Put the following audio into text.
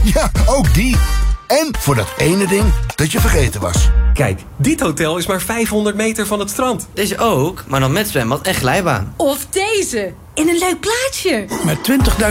Ja, ook die. En voor dat ene ding dat je vergeten was. Kijk, dit hotel is maar 500 meter van het strand. Deze ook, maar dan met zwembad en glijbaan. Of deze, in een leuk plaatsje. Met 20.000